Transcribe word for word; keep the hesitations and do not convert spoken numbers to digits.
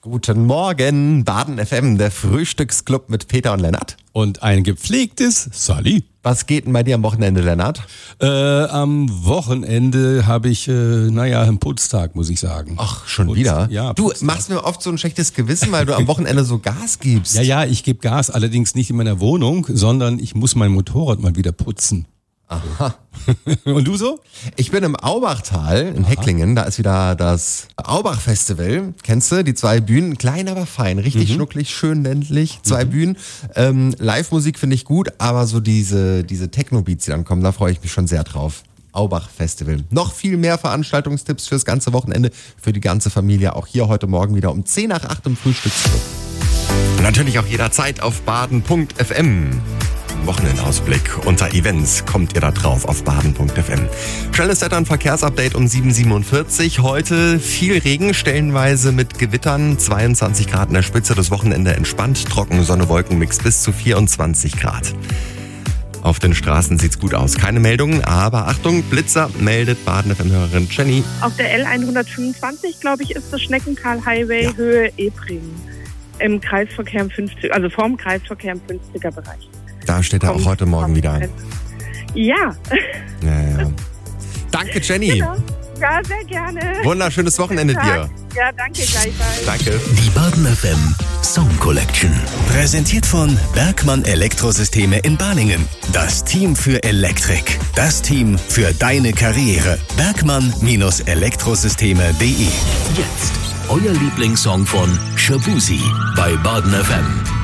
Guten Morgen, Baden F M, der Frühstücksclub mit Peter und Lennart. Und ein gepflegtes Sally. Was geht denn bei dir am Wochenende, Lennart? Äh, am Wochenende habe ich, äh, naja, einen Putztag, muss ich sagen. Ach, schon Putz, wieder? Ja, du Putztag. machst mir oft so ein schlechtes Gewissen, weil du am Wochenende so Gas gibst. Ja, ja, ich gebe Gas, allerdings nicht in meiner Wohnung, sondern ich muss mein Motorrad mal wieder putzen. Aha. Und du so? Ich bin im Aubachtal in Hecklingen, da ist wieder das Aubach-Festival. Kennst du? Die zwei Bühnen, klein aber fein, richtig mhm. schnucklig, schön ländlich, zwei mhm. Bühnen. Ähm, Live-Musik finde ich gut, aber so diese, diese Techno-Beats, die dann kommen, da freue ich mich schon sehr drauf. Aubach-Festival. Noch viel mehr Veranstaltungstipps fürs ganze Wochenende, für die ganze Familie, auch hier heute Morgen wieder um zehn nach acht im Frühstücksclub. Und natürlich auch jederzeit auf baden punkt f m. Wochenendausblick. Unter Events kommt ihr da drauf auf baden punkt f m. Schnelles Wetter- und Verkehrsupdate um sieben Uhr siebenundvierzig. Heute viel Regen, stellenweise mit Gewittern. zweiundzwanzig Grad in der Spitze, das Wochenende entspannt. Trocken, Sonne, Wolkenmix bis zu vierundzwanzig Grad. Auf den Straßen sieht's gut aus. Keine Meldungen, aber Achtung, Blitzer, meldet Baden F M-Hörerin Jenny. Auf der L hundertfünfundzwanzig, glaube ich, ist das Schneckental-Highway, ja. Höhe Ebring. Im Kreisverkehr im fünfzig, also vorm Kreisverkehr im fünfziger Bereich. Da steht er auch heute Morgen wieder an. Ja. Ja, ja. Danke, Jenny. Genau. Ja, sehr gerne. Wunderschönes Wochenende dir. Ja, danke gleichfalls. Danke. Die Baden F M Song Collection. Präsentiert von Bergmann Elektrosysteme in Balingen. Das Team für Elektrik. Das Team für deine Karriere. Bergmann Elektrosysteme punkt de. Jetzt euer Lieblingssong von Shabuzi bei Baden F M.